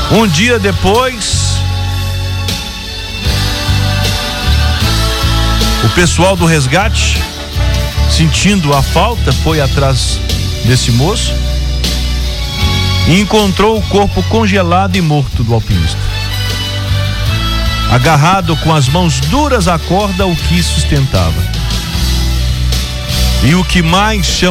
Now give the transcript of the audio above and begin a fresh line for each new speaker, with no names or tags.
Um dia depois, o pessoal do resgate, sentindo a falta, foi atrás desse moço e encontrou o corpo congelado e morto do alpinista. Agarrado com as mãos duras à corda, o que sustentava. E o que mais chama